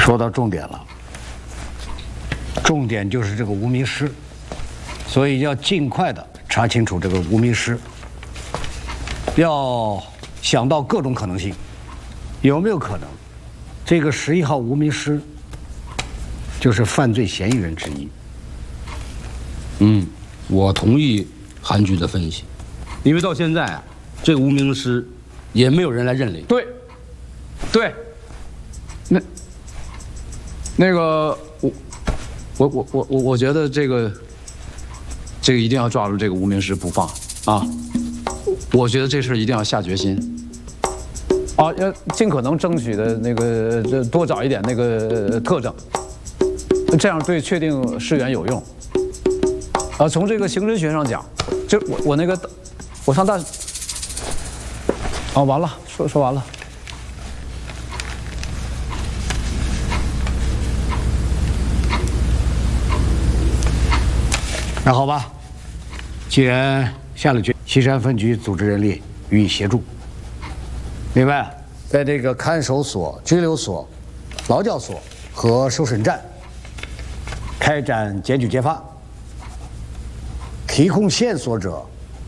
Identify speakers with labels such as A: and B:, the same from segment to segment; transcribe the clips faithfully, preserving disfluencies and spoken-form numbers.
A: 说到重点了，重点就是这个无名尸，所以要尽快的查清楚这个无名尸，要想到各种可能性，有没有可能，这个十一号无名尸就是犯罪嫌疑人之一？
B: 嗯，我同意韩局的分析，因为到现在啊，这个无名尸也没有人来认领。
C: 对，对，那那个我我我我我我觉得这个这个一定要抓住这个无名尸不放啊！我觉得这事一定要下决心啊，要尽可能争取的那个这多找一点那个特征，这样对确定尸源有用。啊，从这个刑侦学上讲，就我我那个我上大啊，完了，说说完了。
A: 那好吧，既然下了决，西山分局组织人力予以协助。另外，在这个看守所、拘留所、劳教所和受审站开展检举揭发，提供线索者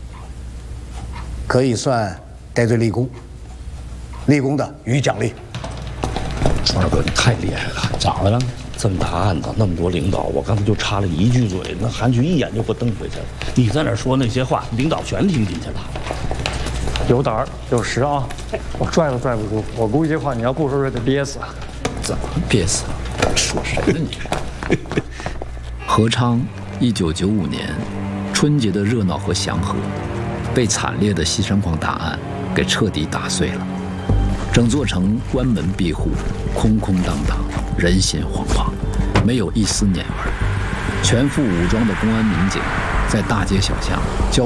A: 可以算戴罪立功，立功的予以奖励。
D: 川儿哥，你太厉害了！咋的了？这么大案子，那么多领导，我刚才就插了一句嘴，那韩局一眼就给我瞪回去了。你在那说那些话，领导全听进去了。
E: 有胆儿有识啊！我拽都拽不住，我估计这话你要不说说得憋死。
F: 怎么憋死？
D: 说谁呢你？
F: 何昌，一九九五年春节的热闹和祥和，被惨烈的西山矿大案给彻底打碎了。整座城关门闭户，空空荡荡，人心惶惶，没有一丝年味儿。全副武装的公安民警在大街小巷交